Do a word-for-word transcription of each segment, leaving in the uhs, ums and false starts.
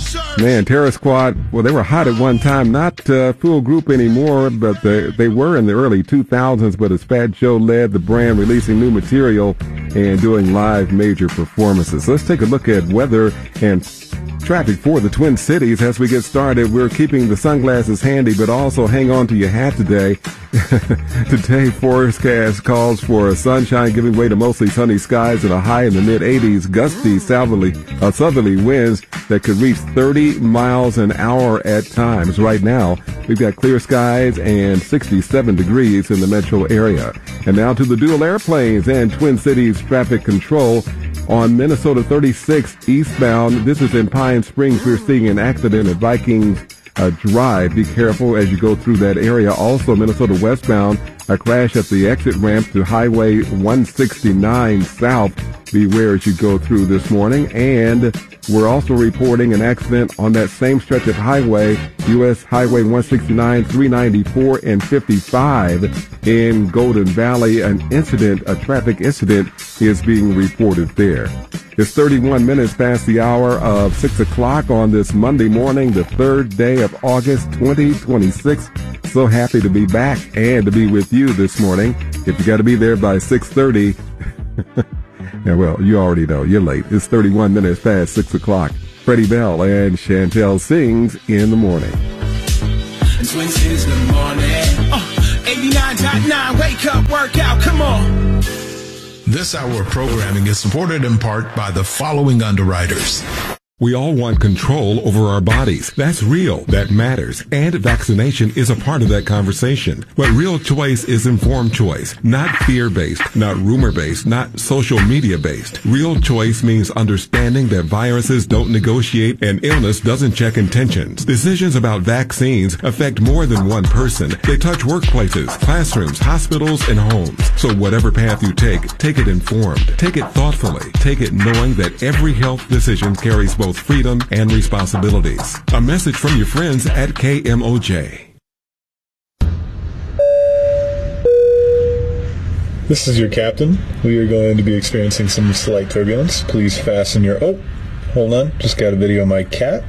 Man, Terror Squad, well, they were hot at one time. Not a uh, full group anymore, but they, they were in the early two thousands. But as Fat Joe led the brand, releasing new material and doing live major performances. Let's take a look at weather and traffic for the Twin Cities as we get started. We're keeping the sunglasses handy, but also hang on to your hat today. Today, forecast calls for sunshine giving way to mostly sunny skies and a high in the mid eighties. Gusty southerly, uh, southerly winds that could reach thirty miles an hour at times. Right now, we've got clear skies and sixty-seven degrees in the metro area. And now to the dual airplanes and Twin Cities traffic control. On Minnesota thirty-six eastbound, this is in Pine Springs. We're seeing an accident at Vikings uh, Drive. Be careful as you go through that area. Also, Minnesota westbound, a crash at the exit ramp to Highway one sixty-nine South. Beware as you go through this morning. And we're also reporting an accident on that same stretch of highway, U S Highway one sixty-nine, three ninety-four, and fifty-five in Golden Valley. An incident, a traffic incident, is being reported there. It's thirty-one minutes past the hour of six o'clock on this Monday morning, the third day of August, twenty twenty-six. So happy to be back and to be with you this morning. If you got to be there by six thirty, yeah, well, you already know, you're late. It's thirty-one minutes past six o'clock. Freddie Bell and Chantel Sings in the morning. Twin Cities, good morning. Uh, eighty-nine point nine, wake up, work out, come on. This hour of programming is supported in part by the following underwriters. We all want control over our bodies. That's real. That matters. And vaccination is a part of that conversation. But real choice is informed choice, not fear-based, not rumor-based, not social media-based. Real choice means understanding that viruses don't negotiate and illness doesn't check intentions. Decisions about vaccines affect more than one person. They touch workplaces, classrooms, hospitals, and homes. So whatever path you take, take it informed. Take it thoughtfully. Take it knowing that every health decision carries both both freedom and responsibilities. A message from your friends at K M O J. This is your captain. We are going to be experiencing some slight turbulence. Please fasten your... Oh, hold on. Just got a video of my cat.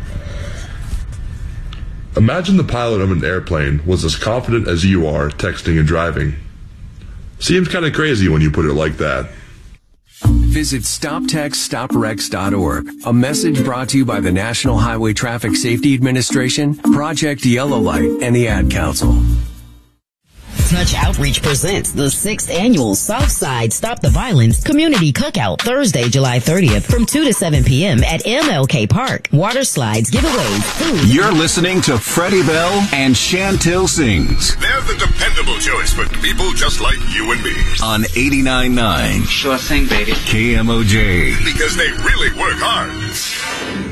Imagine the pilot of an airplane was as confident as you are texting and driving. Seems kind of crazy when you put it like that. Visit stop text stop wrecks dot org. A message brought to you by the National Highway Traffic Safety Administration, Project Yellow Light, and the Ad Council. Touch Outreach presents the sixth annual Southside Stop the Violence Community Cookout, Thursday, July thirtieth, from two to seven p.m. at M L K Park. Water slides, giveaways, food. You're listening to Freddie Bell and Chantel Sings. They're the dependable choice for people just like you and me. On eighty-nine point nine. Sure thing, baby. K M O J. Because they really work hard.